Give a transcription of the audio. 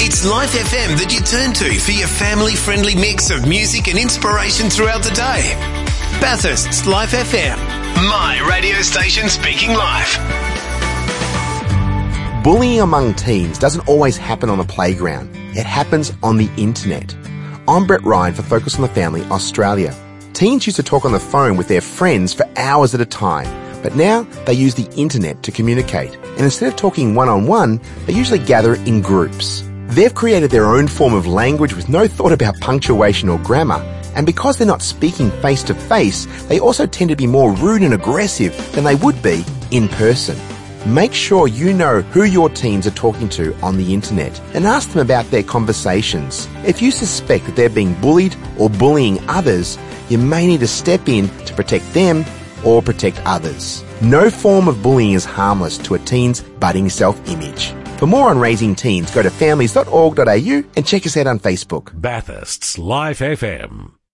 It's Life FM that you turn to for your family-friendly mix of music and inspiration throughout the day. Bathurst's Life FM, my radio station speaking life. Bullying among teens doesn't always happen on the playground. It happens on the internet. I'm Brett Ryan for Focus on the Family Australia. Teens used to talk on the phone with their friends for hours at a time, but now they use the internet to communicate. And instead of talking one-on-one, they usually gather in groups. They've created their own form of language with no thought about punctuation or grammar. And because they're not speaking face-to-face, they also tend to be more rude and aggressive than they would be in person. Make sure you know who your teens are talking to on the internet and ask them about their conversations. If you suspect that they're being bullied or bullying others, you may need to step in to protect them or protect others. No form of bullying is harmless to a teen's budding self-image. For more on raising teens, go to families.org.au and check us out on Facebook. Bathurst's Life FM.